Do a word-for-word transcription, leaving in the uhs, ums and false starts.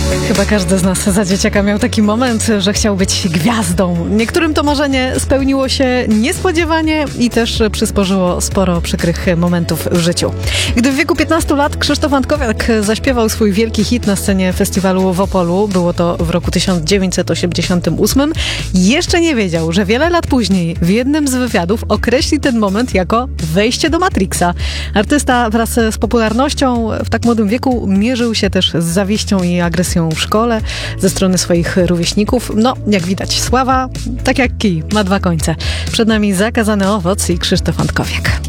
Chyba każdy z nas za dzieciaka miał taki moment, że chciał być gwiazdą. Niektórym to marzenie spełniło się niespodziewanie i też przysporzyło sporo przykrych momentów w życiu. Gdy w wieku piętnastu lat Krzysztof Antkowiak zaśpiewał swój wielki hit na scenie festiwalu w Opolu, było to w roku tysiąc dziewięćset osiemdziesiątym ósmym, jeszcze nie wiedział, że wiele lat później w jednym z wywiadów określi ten moment jako wejście do Matrixa. Artysta wraz z popularnością w tak młodym wieku mierzył się też z zawiścią i agresją w szkole ze strony swoich rówieśników. No, jak widać, sława, tak jak kij, ma dwa końce. Przed nami Zakazany owoc i Krzysztof Antkowiak.